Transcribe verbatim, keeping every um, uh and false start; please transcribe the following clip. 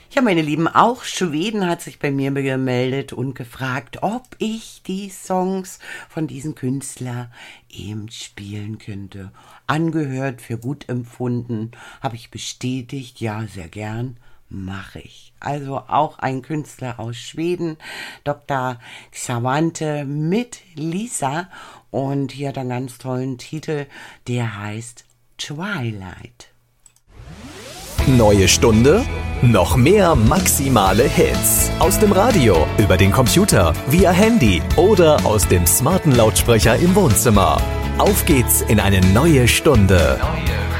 Ja, meine Lieben, auch Schweden hat sich bei mir gemeldet und gefragt, ob ich die Songs von diesem Künstler eben spielen könnte. Angehört, für gut empfunden, habe ich bestätigt, ja, sehr gern, mache ich. Also auch ein Künstler aus Schweden, Doktor Xavante mit Lisa, und hier hat einen ganz tollen Titel, der heißt Twilight. Neue Stunde, noch mehr maximale Hits. Aus dem Radio, über den Computer, via Handy oder aus dem smarten Lautsprecher im Wohnzimmer. Auf geht's in eine neue Stunde. Neue